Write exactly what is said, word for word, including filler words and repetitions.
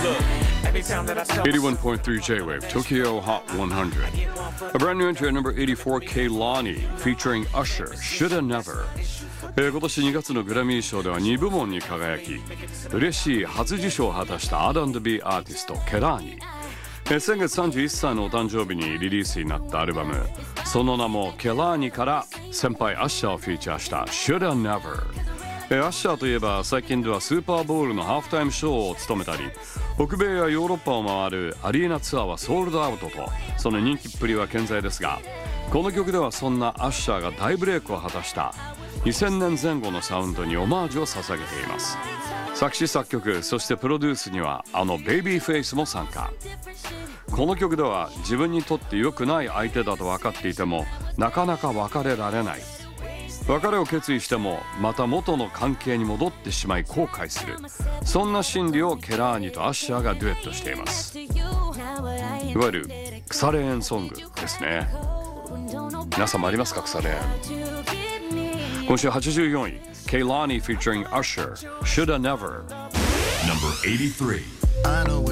eighty-one point three J-Wave Tokyo Hot one hundred. A brand new entry at number eighty-four, Kehlani featuring Usher, Shoulda Never。えー、今年にがつのグラミー賞ではに部門に輝き、嬉しい初受賞を果たした アールアンドビー アーティストケラーニ。えー、先月さんじゅういっさいのお誕生日にリリースになったアルバム、その名もケラーニから先輩アッシャーをフィーチャーした Shoulda Never。えー、アッシャーといえば最近ではスーパーボウルのハーフタイムショーを務めたり、北米やヨーロッパを回るアリーナツアーはソールドアウトと、その人気っぷりは健在ですが、この曲ではそんなアッシャーが大ブレイクを果たしたにせんねんぜん後のサウンドにオマージュを捧げています。作詞作曲、そしてプロデュースにはあのベイビーフェイスも参加。この曲では自分にとって良くない相手だと分かっていてもなかなか別れられない、別れを決意してもまた元の関係に戻ってしまい後悔する、そんな心理をケラーニとアッシャーがデュエットしています。いわゆる腐れ縁ソングですね。皆さんもありますか、腐れ縁。今週はちじゅうよんい Kehlani featuring Usher Shoulda Never。 Number eighty-three